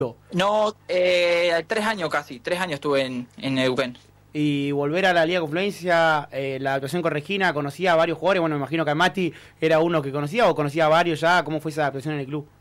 No, 3 años casi, 3 años estuve en Neuquén. Y volver a la Liga Confluencia, la actuación con Regina, conocía a varios jugadores, bueno, me imagino que a Mati era uno que conocía o conocía a varios ya, ¿cómo fue esa adaptación en el club?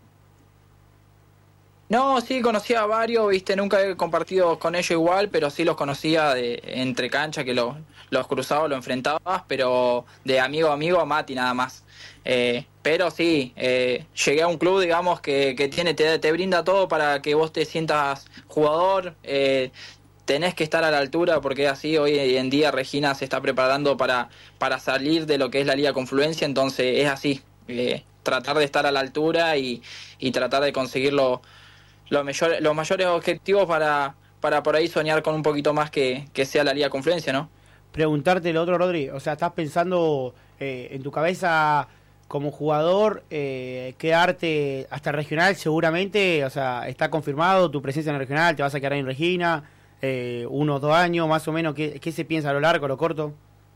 No, sí, conocía a varios, viste, nunca he compartido con ellos igual, pero sí los conocía de entre cancha, que los cruzaba, los enfrentabas, pero de amigo a amigo a Mati nada más. Pero sí, llegué a un club, digamos, que te brinda todo para que vos te sientas jugador, tenés que estar a la altura, porque así hoy en día Regina se está preparando para salir de lo que es la Liga Confluencia, entonces es así, tratar de estar a la altura y tratar de conseguir los mayores objetivos para por ahí soñar con un poquito más que sea la Liga Confluencia, ¿no? Preguntarte lo otro, Rodri, o sea, ¿estás pensando en tu cabeza como jugador quedarte hasta el regional seguramente? O sea, ¿está confirmado tu presencia en el regional? ¿Te vas a quedar en Regina? 1 o 2 años más o menos, ¿qué se piensa a lo largo, a lo corto?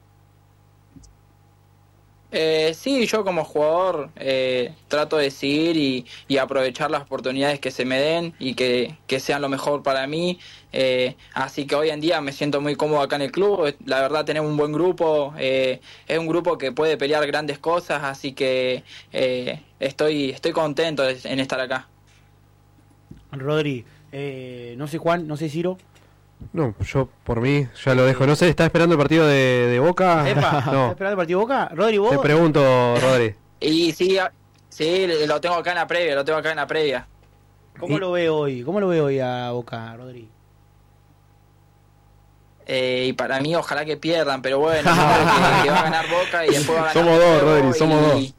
Sí, yo como jugador trato de seguir y aprovechar las oportunidades que se me den y que sean lo mejor para mí, así que hoy en día me siento muy cómodo acá en el club, la verdad tenemos un buen grupo, es un grupo que puede pelear grandes cosas, así que estoy contento en estar acá. Rodri, no sé Juan, no sé Ciro. No, yo por mí ya lo dejo. No sé, ¿estás esperando el partido de Boca? Epa, No. ¿estás esperando el partido de Boca? Rodri, ¿vos? Te pregunto, Rodri. Y sí, lo tengo acá en la previa, ¿Cómo lo ve hoy? ¿Cómo lo ve hoy a Boca, Rodri? Y para mí ojalá que pierdan, pero bueno, que va a ganar Boca y después va a ganar Somos dos, Boca Rodri, somos dos.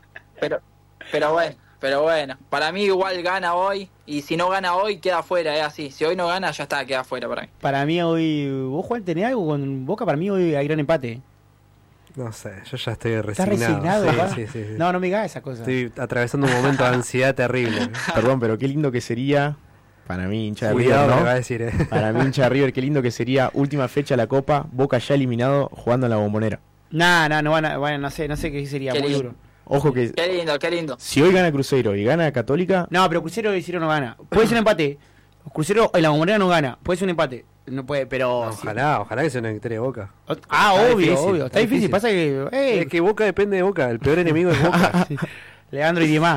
Pero bueno, para mí igual gana hoy, y si no gana hoy queda afuera, es así, si hoy no gana ya está, queda afuera para mí. Para mí hoy, ¿vos Juan tenés algo con Boca? Para mí hoy hay gran empate. No sé, yo ya estoy ¿Estás resignado. resignado? Sí. No me digas esa cosa. Estoy atravesando un momento de ansiedad terrible. Perdón, pero qué lindo que sería, para mí hincha de Cuidado, River, me ¿no? va a decir, Para mí hincha de River, qué lindo que sería, última fecha de la Copa, Boca ya eliminado, jugando en la Bombonera. No van a, bueno, no sé qué sería, Qué muy lindo. duro. Ojo que Qué lindo. si hoy gana Cruzeiro y gana Católica, No, pero Cruzeiro y Ciro no gana. Puede ser un empate. Cruzeiro en la Bombonera no gana. Puede ser un empate. No puede, pero... Ojalá que sea una victoria de Boca. Obvio. Está está difícil. difícil. Pasa que... Es que Boca depende de Boca, el peor enemigo es Boca. Sí. Leandro y demás.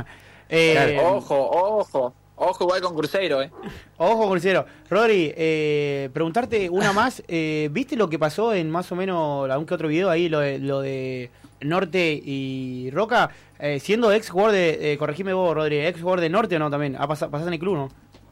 Ojo igual con Cruzeiro, Ojo, Cruzeiro. Rodri, preguntarte una más. ¿Viste lo que pasó en más o menos algún que otro video ahí, lo de Norte y Roca? Siendo ex jugador de... corregime vos, Rodri. Ex jugador de Norte o no también. Pasás en el club, ¿no?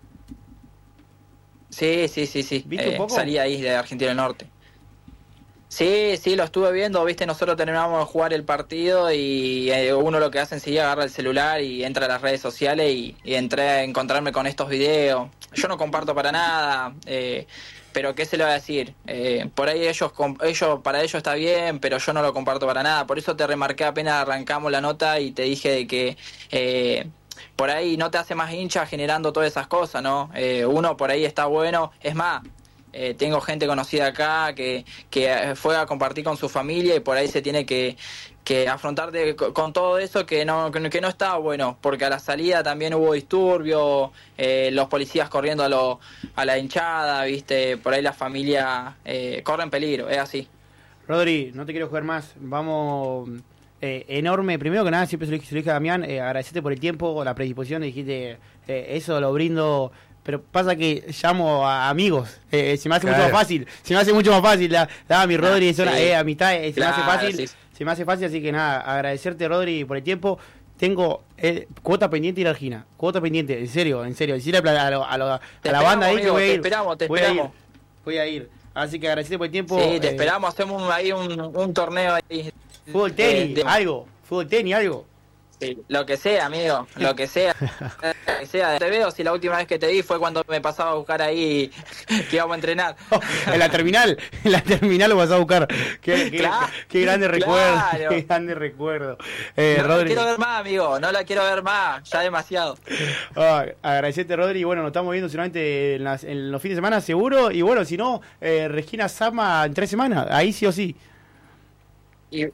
Sí. ¿Viste un poco? Salí ahí de Argentina del Norte. Sí, lo estuve viendo, viste, nosotros terminamos de jugar el partido y uno lo que hace enseguida agarra el celular y entra a las redes sociales y entré a encontrarme con estos videos. Yo no comparto para nada, pero ¿qué se le va a decir? Por ahí para ellos está bien, pero yo no lo comparto para nada. Por eso te remarqué apenas arrancamos la nota y te dije de que... por ahí no te hace más hincha generando todas esas cosas, ¿no? Uno por ahí está bueno, es más, tengo gente conocida acá que fue a compartir con su familia y por ahí se tiene que afrontar con todo eso que no está bueno, porque a la salida también hubo disturbios, los policías corriendo a la hinchada, ¿viste? Por ahí la familia corre en peligro, es así. Rodri, no te quiero jugar más. Vamos... enorme, primero que nada, siempre se lo dije a Damián, agradecerte por el tiempo, la predisposición, dijiste, eso lo brindo, pero pasa que llamo a amigos, se me hace mucho más fácil, mi Rodri, es una amistad, se me hace fácil, se me hace fácil, así que nada, agradecerte, Rodri, por el tiempo. Tengo cuota pendiente ir a Argentina, cuota pendiente, en serio, decirle a la banda ahí que voy a ir, te esperamos. Voy a ir, así que agradecerte por el tiempo. Sí, te esperamos, hacemos ahí un torneo ahí. Fútbol tenis, algo. Sí, lo que sea, amigo, lo que sea. Te veo si la última vez que te vi fue cuando me pasaba a buscar ahí que íbamos a entrenar. En la terminal lo vas a buscar. Qué grande recuerdo. Claro. Qué grande recuerdo. No Rodri. la quiero ver más, amigo, no la quiero ver más, ya demasiado. Agradecerte, Rodri. Bueno, nos estamos viendo seguramente en los fines de semana, seguro. Y bueno, si no, Regina Sama en 3 semanas, ahí sí o sí.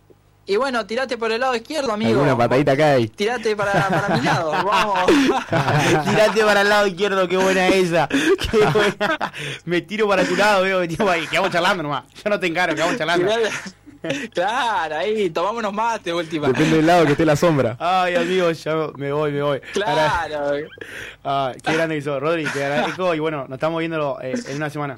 Y bueno, tirate por el lado izquierdo, amigo. Alguna patadita acá hay. Tirate para mi lado, vamos. Tirate para el lado izquierdo, qué buena esa. Qué buena. Me tiro para tu lado, veo, ahí, quedamos charlando nomás. Yo no te encaro, quedamos charlando. Claro, ahí, tomámonos más de última. Depende del lado que esté la sombra. Ay, amigo, ya me voy. Claro. Qué grande que sos, Rodri, te agradezco y bueno, nos estamos viendo en una semana.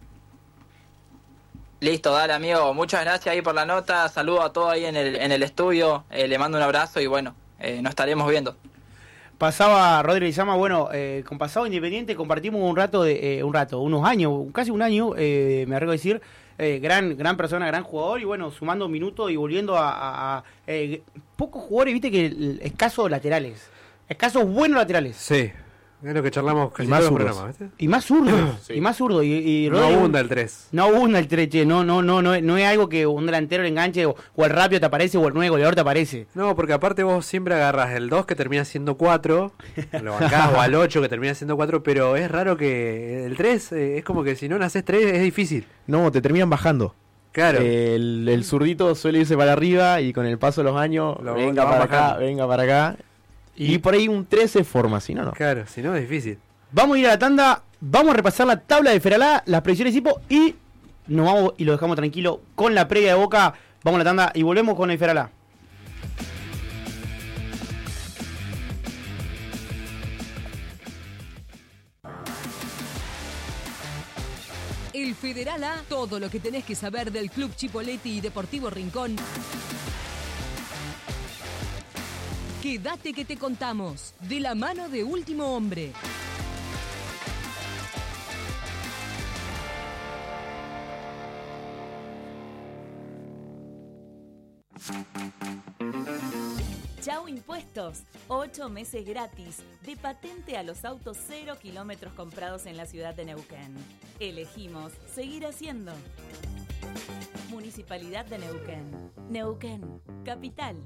Listo, dale, amigo. Muchas gracias ahí por la nota. Saludo a todos ahí en el estudio. Le mando un abrazo y bueno, nos estaremos viendo. Pasaba Rodri Lizama, bueno, con Pasado Independiente compartimos unos años, casi un año, me arriesgo a decir, gran persona, gran jugador y bueno, sumando minutos y volviendo a pocos jugadores, viste que escasos laterales, escasos buenos laterales. Sí, es lo que charlamos casi Y más todos los zurdos. programas, ¿viste? Y más zurdo, Sí. y más zurdo. Y No Rodri, abunda el 3. no abunda el 3, che, no es algo que un delantero le enganche o el rápido te aparece o el 9 goleador te aparece. No, porque aparte vos siempre agarrás el 2 que termina siendo 4, lo bancás, o al 8 que termina siendo 4, pero es raro que el 3, es como que si no naces 3 es difícil. No, te terminan bajando. Claro. El zurdito suele irse para arriba y con el paso de los años, Lo venga van para acá, bajando. venga para acá. Y por ahí un 3 se forma, si no, no. Claro, si no es difícil. Vamos a ir a la tanda, vamos a repasar la tabla de Feralá, las predicciones de equipo y nos vamos y lo dejamos tranquilo con la previa de Boca. Vamos a la tanda y volvemos con el Feralá. El Federal A, todo lo que tenés que saber del Club Chipoleti y Deportivo Rincón. Quédate que te contamos, de la mano de Último Hombre. Chau Impuestos, 8 meses gratis, de patente a los autos 0 kilómetros comprados en la ciudad de Neuquén. Elegimos seguir haciendo. Municipalidad de Neuquén. Neuquén, capital.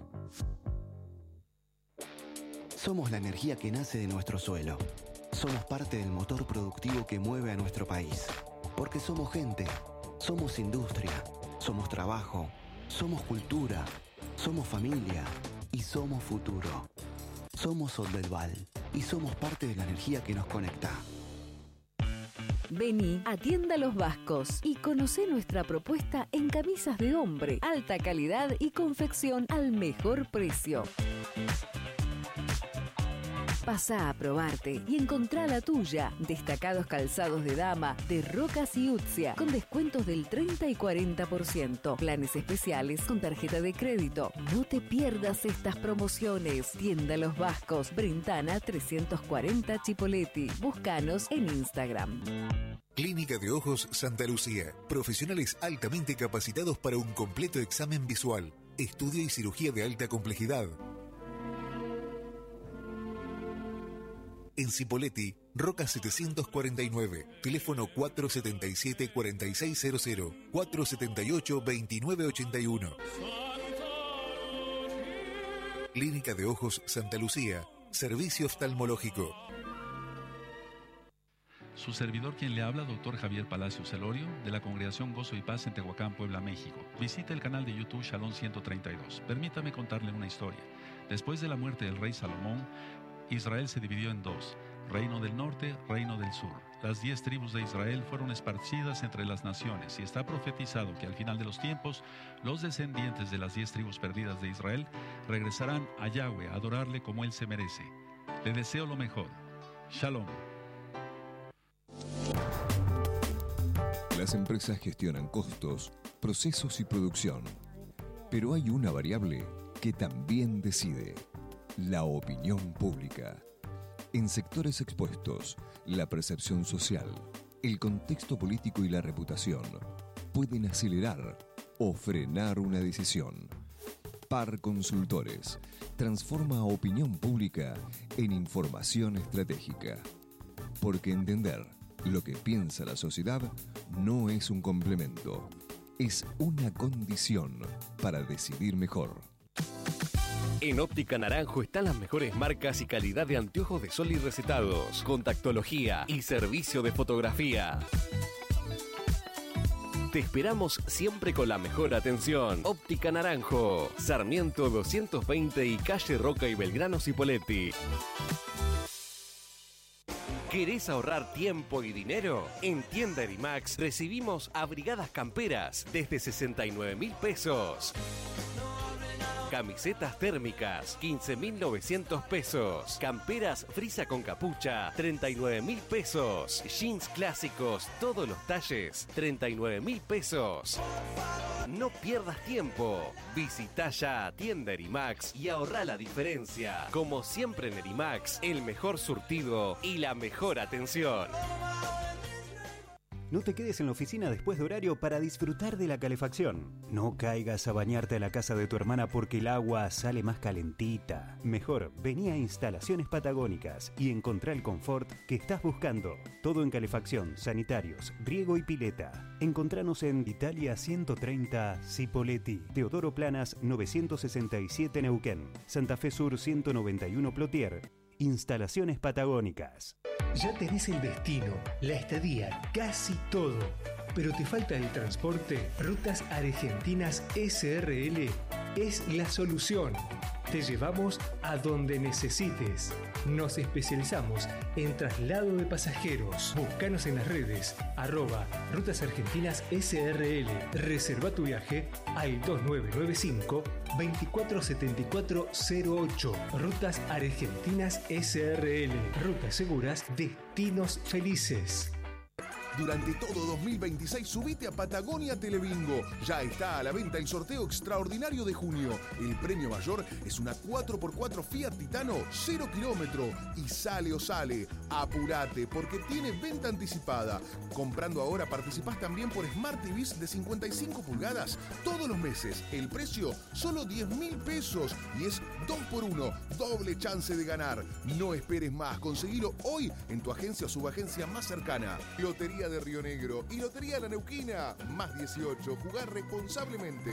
Somos la energía que nace de nuestro suelo. Somos parte del motor productivo que mueve a nuestro país. Porque somos gente, somos industria, somos trabajo, somos cultura, somos familia y somos futuro. Somos Soldelval y somos parte de la energía que nos conecta. Vení a Tienda Los Vascos y conocé nuestra propuesta en camisas de hombre, alta calidad y confección al mejor precio. Pasá a probarte y encontrá la tuya. Destacados calzados de dama, de Rocas y Utzia, con descuentos del 30 y 40%. Planes especiales con tarjeta de crédito. No te pierdas estas promociones. Tienda Los Vascos, Brentana 340 Chipoleti. Búscanos en Instagram. Clínica de Ojos Santa Lucía. Profesionales altamente capacitados para un completo examen visual. Estudio y cirugía de alta complejidad. En Cipolletti, Roca 749, teléfono 477-4600, 478-2981. Clínica de Ojos Santa Lucía, servicio oftalmológico. Su servidor quien le habla, doctor Javier Palacio Celorio, de la Congregación Gozo y Paz en Tehuacán, Puebla, México. Visite el canal de YouTube Shalom 132. Permítame contarle una historia. Después de la muerte del rey Salomón, Israel se dividió en dos, Reino del Norte, Reino del Sur. Las 10 tribus de Israel fueron esparcidas entre las naciones y está profetizado que al final de los tiempos, los descendientes de las 10 tribus perdidas de Israel regresarán a Yahweh a adorarle como Él se merece. Le deseo lo mejor. Shalom. Las empresas gestionan costos, procesos y producción. Pero hay una variable que también decide: la opinión pública. En sectores expuestos, la percepción social, el contexto político y la reputación pueden acelerar o frenar una decisión. Par Consultores transforma opinión pública en información estratégica. Porque entender lo que piensa la sociedad no es un complemento, es una condición para decidir mejor. En Óptica Naranjo están las mejores marcas y calidad de anteojos de sol y recetados, contactología y servicio de fotografía. Te esperamos siempre con la mejor atención. Óptica Naranjo, Sarmiento 220 y calle Roca y Belgrano Cipoletti. ¿Querés ahorrar tiempo y dinero? En Tienda Erimax recibimos abrigadas camperas desde 69.000 pesos. Camisetas térmicas, 15.900 pesos. Camperas frisa con capucha, 39.000 pesos. Jeans clásicos, todos los talles, 39.000 pesos. No pierdas tiempo. Visita ya a Tienda Erimax y ahorra la diferencia. Como siempre en Erimax, el mejor surtido y la mejor atención. No te quedes en la oficina después de horario para disfrutar de la calefacción. No caigas a bañarte a la casa de tu hermana porque el agua sale más calentita. Mejor, vení a Instalaciones Patagónicas y encontrá el confort que estás buscando. Todo en calefacción, sanitarios, riego y pileta. Encontranos en Italia 130 Cipoletti, Teodoro Planas 967 Neuquén, Santa Fe Sur 191 Plotier. Instalaciones Patagónicas. Ya tenés el destino, la estadía, casi todo. Pero te falta el transporte. Rutas Argentinas SRL es la solución. Te llevamos a donde necesites. Nos especializamos en traslado de pasajeros. Búscanos en las redes @Rutas Argentinas SRL. Reserva tu viaje al 2995 247408. Rutas Argentinas SRL. Rutas seguras, destinos felices. Durante todo 2026 subite a Patagonia Telebingo. Ya está a la venta el sorteo extraordinario de junio. El premio mayor es una 4x4 Fiat Titano 0 kilómetro. Y sale o sale. Apurate porque tiene venta anticipada. Comprando ahora participás también por Smart TVs de 55 pulgadas todos los meses. El precio solo 10.000 pesos y es 2x1. Doble chance de ganar. No esperes más. Conseguilo hoy en tu agencia o subagencia más cercana. Lotería de Río Negro y Lotería La Neuquina. Más 18. Jugar responsablemente.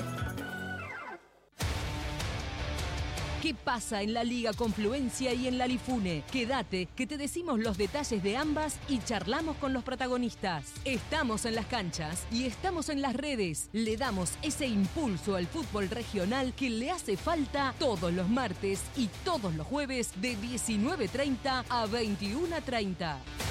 ¿Qué pasa en la Liga Confluencia y en la Lifune? Quédate, que te decimos los detalles de ambas y charlamos con los protagonistas. Estamos en las canchas y estamos en las redes. Le damos ese impulso al fútbol regional que le hace falta todos los martes y todos los jueves de 19:30 a 21:30.